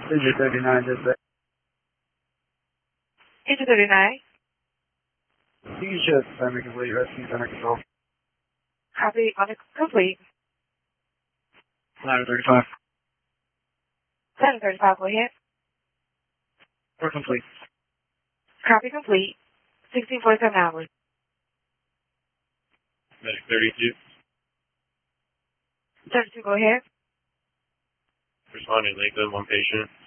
Digit 39, just that. Digit 39. You can show center complete, rescue center control. Copy, on complete. Ladder 35. Ladder 35, go ahead. We're complete. Copy complete. 1647 hours. Medic 32. 32, go ahead. Responding Lakeland, one patient.